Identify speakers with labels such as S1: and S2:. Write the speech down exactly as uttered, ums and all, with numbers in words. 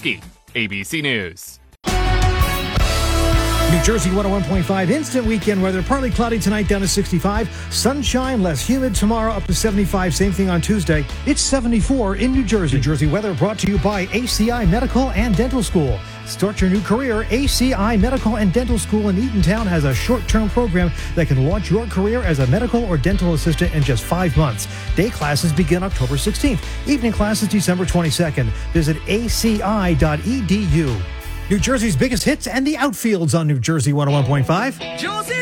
S1: Ostrowski, A B C News.
S2: New Jersey one oh one point five instant weekend weather. Partly cloudy tonight, down to sixty-five. Sunshine, less humid tomorrow, up to seventy-five. Same thing on Tuesday. It's seventy-four in New Jersey. New Jersey weather brought to you by A C I Medical and Dental School. Start your new career. A C I Medical and Dental School in Eatontown has a short-term program that can launch your career as a medical or dental assistant in just five months. Day classes begin October sixteenth. Evening classes December twenty-second. Visit A C I dot E D U. New Jersey's biggest hits and the outfields on New Jersey one oh one point five.
S3: Josie